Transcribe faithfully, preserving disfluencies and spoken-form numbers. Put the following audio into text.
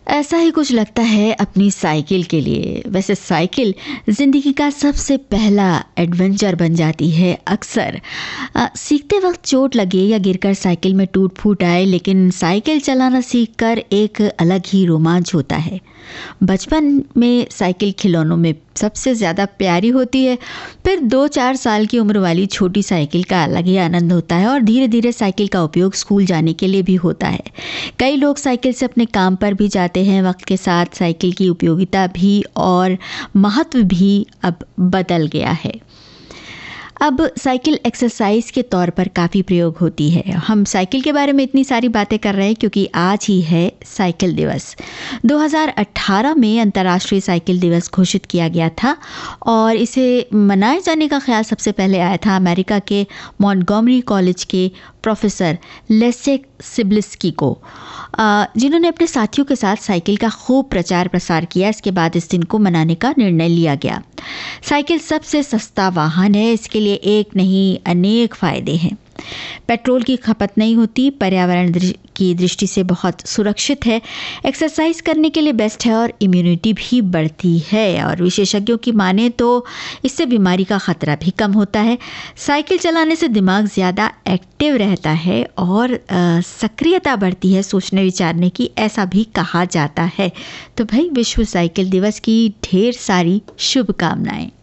ऐसा ही कुछ लगता है अपनी साइकिल के लिए। वैसे साइकिल ज़िंदगी का सबसे पहला एडवेंचर बन जाती है अक्सर। अ, सीखते वक्त चोट लगे या गिरकर साइकिल में टूट फूट आए, लेकिन साइकिल चलाना सीखकर एक अलग ही रोमांच होता है। बचपन में साइकिल खिलौनों में सबसे ज़्यादा प्यारी होती है, फिर दो चार साल की उम्र वाली छोटी साइकिल का अलग ही आनंद होता है और धीरे धीरे साइकिल का उपयोग स्कूल जाने के लिए भी होता है। कई लोग साइकिल से अपने काम पर भी जाते हैं। वक्त के साथ साइकिल की उपयोगिता भी और महत्व भी अब बदल गया है। अब साइकिल एक्सरसाइज के तौर पर काफ़ी प्रयोग होती है। हम साइकिल के बारे में इतनी सारी बातें कर रहे हैं क्योंकि आज ही है साइकिल दिवस। दो हज़ार अठारह में अंतर्राष्ट्रीय साइकिल दिवस घोषित किया गया था और इसे मनाए जाने का ख्याल सबसे पहले आया था अमेरिका के मॉन्टगोमरी कॉलेज के प्रोफेसर लेसेक सिब्लिस्की को, जिन्होंने अपने साथियों के साथ साइकिल का खूब प्रचार प्रसार किया। इसके बाद इस दिन को मनाने का निर्णय लिया गया। साइकिल सबसे सस्ता वाहन है, इसके लिए एक नहीं अनेक फायदे हैं। पेट्रोल की खपत नहीं होती, पर्यावरण की दृष्टि से बहुत सुरक्षित है, एक्सरसाइज करने के लिए बेस्ट है और इम्यूनिटी भी बढ़ती है। और विशेषज्ञों की माने तो इससे बीमारी का खतरा भी कम होता है। साइकिल चलाने से दिमाग ज़्यादा एक्टिव रहता है और सक्रियता बढ़ती है सोचने विचारने की, ऐसा भी कहा जाता है। तो भाई विश्व साइकिल दिवस की ढेर सारी शुभकामनाएं।